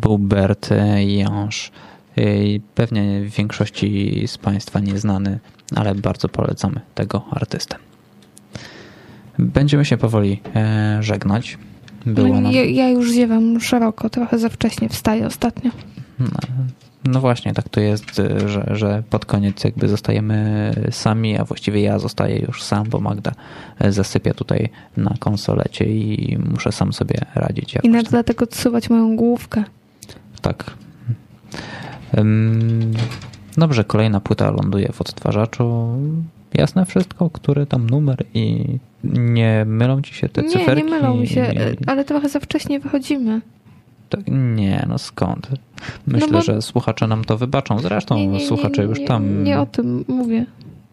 był Bert Jansch. Pewnie w większości z Państwa nieznany, ale bardzo polecamy tego artystę. Będziemy się powoli żegnać. Ja już ziewam szeroko, trochę za wcześnie wstaję ostatnio. No właśnie, tak to jest, że pod koniec jakby zostajemy sami, a właściwie ja zostaję już sam, bo Magda zasypia tutaj na konsolecie i muszę sam sobie radzić. I nawet dlatego odsuwać moją główkę. Tak. Dobrze, kolejna płyta ląduje w odtwarzaczu. Jasne wszystko, który tam numer i nie mylą ci się te cyferki? Nie mylą mi się, ale trochę za wcześnie wychodzimy. Tak, nie, no skąd? Myślę, że słuchacze nam to wybaczą. Zresztą słuchacze już tam... Nie o tym mówię.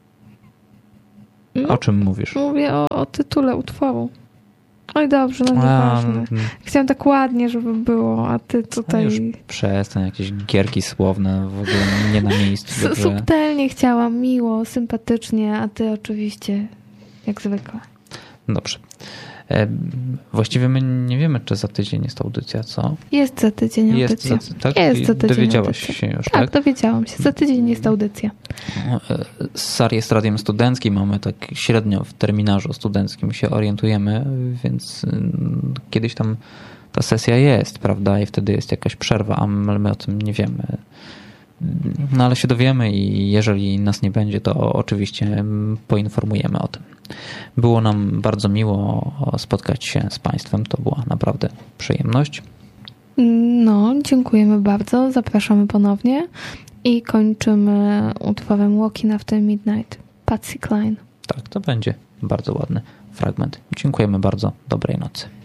O czym mówisz? Mówię o tytule utworu. Oj dobrze, no nieważne. Chciałam tak ładnie, żeby było, a ty tutaj... Już przestań, jakieś gierki słowne, w ogóle nie na miejscu. Subtelnie chciałam, miło, sympatycznie, a ty oczywiście jak zwykle. Dobrze. Właściwie my nie wiemy, czy za tydzień jest audycja, co? Jest za tydzień audycja. Jest za tydzień dowiedziałaś audycja. się już, tak? Tak, dowiedziałam się. Za tydzień jest audycja. SAR jest radiem studenckim, mamy tak średnio w terminarzu studenckim się orientujemy, więc kiedyś tam ta sesja jest, prawda? I wtedy jest jakaś przerwa, a my o tym nie wiemy. No ale się dowiemy i jeżeli nas nie będzie, to oczywiście poinformujemy o tym. Było nam bardzo miło spotkać się z Państwem. To była naprawdę przyjemność. No, dziękujemy bardzo. Zapraszamy ponownie i kończymy utworem Walking After Midnight. Patsy Cline. Tak, to będzie bardzo ładny fragment. Dziękujemy bardzo. Dobrej nocy.